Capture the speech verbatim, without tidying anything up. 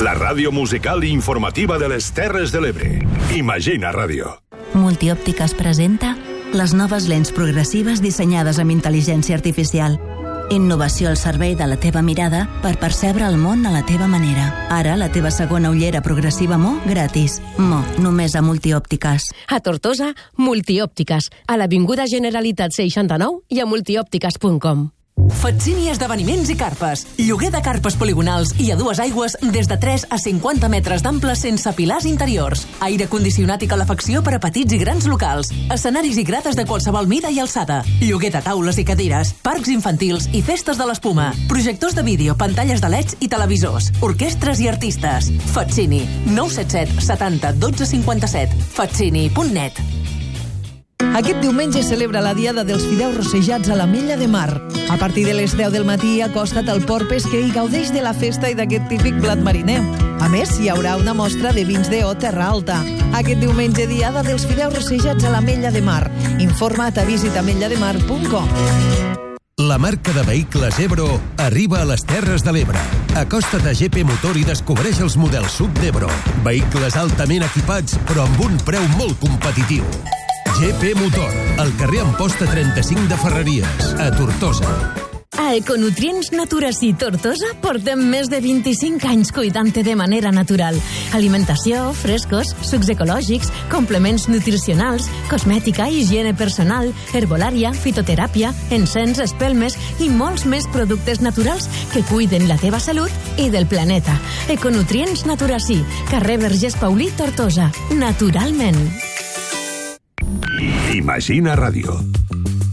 La ràdio musical i informativa de les Terres de l'Ebre. Imagina Ràdio. Multiòptiques presenta les noves lents progressives dissenyades amb intel·ligència artificial. Innovació al servei de la teva mirada per percebre el món a la teva manera. Ara, la teva segona ullera progressiva Mo gratis. Mo, només a Multiòptiques. A Tortosa, Multiòptiques. A l'Avinguda Generalitat seixanta-nou i a multiòptiques punt com. Fatsini Esdeveniments i Carpes. Lloguer de carpes poligonals i a dues aigües des de tres a cinquanta metres d'ample sense pilars interiors. Aire condicionat i calefacció per a petits i grans locals. Escenaris i grades de qualsevol mida i alçada. Lloguer de taules i cadires. Parcs infantils i festes de l'espuma. Projectors de vídeo, pantalles de leds i televisors. Orquestres i artistes. Fatsini. nou set set setanta dotze cinquanta-set. fatsini punt net. Aquest diumenge celebra la Diada dels Fideus Rossejats a l'Ametlla de Mar. A partir de les deu del matí acosta't al port pesquer i gaudeix de la festa i d'aquest típic plat mariner. A més, hi haurà una mostra de vins d'O Terra Alta. Aquest diumenge, Diada dels Fideus Rossejats a l'Ametlla de Mar. Informa't a visita ametlla de mar punt com. La marca de vehicles Ebro arriba a les Terres de l'Ebre. Acosta't a G P Motor i descobreix els models sub d'Ebro. Vehicles altament equipats, però amb un preu molt competitiu. G P Motor, al carrer Amposta trenta-cinc de Ferreries, a Tortosa. A Econutrients Naturací Tortosa portem més de vint-i-cinc anys cuidant-te de manera natural. Alimentació, frescos, sucs ecològics, complements nutricionals, cosmètica, higiene personal, herbolària, fitoteràpia, encens, espelmes i molts més productes naturals que cuiden la teva salut i del planeta. Econutrients Naturací, carrer Vergés Paulí, Tortosa. Naturalment. Imagina Ràdio.